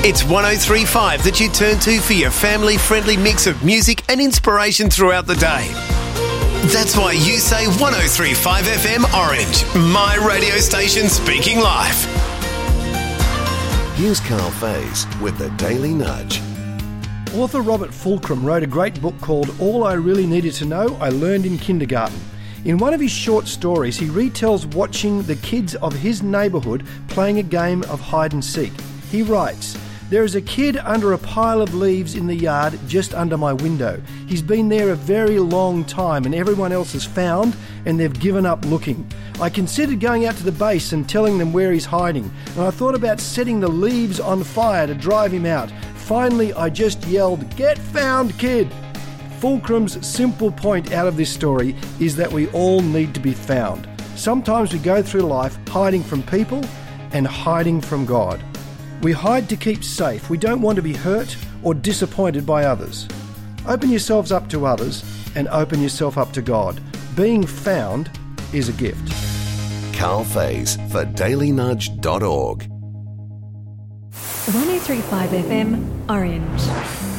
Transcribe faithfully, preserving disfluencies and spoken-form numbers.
It's one oh three point five that you turn to for your family-friendly mix of music and inspiration throughout the day. That's why you say one oh three point five F M Orange, my radio station speaking life. Here's Carl Faze with the Daily Nudge. Author Robert Fulcrum wrote a great book called All I Really Needed to Know I Learned in Kindergarten. In one of his short stories, he retells watching the kids of his neighbourhood playing a game of hide and seek. He writes, "There is a kid under a pile of leaves in the yard just under my window. He's been there a very long time and everyone else has found and they've given up looking. I considered going out to the base and telling them where he's hiding, and I thought about setting the leaves on fire to drive him out. Finally, I just yelled, 'Get found, kid!'" Fulcrum's simple point out of this story is that we all need to be found. Sometimes we go through life hiding from people and hiding from God. We hide to keep safe. We don't want to be hurt or disappointed by others. Open yourselves up to others and open yourself up to God. Being found is a gift. Carl Faze for daily nudge dot org. one oh three point five F M Orange.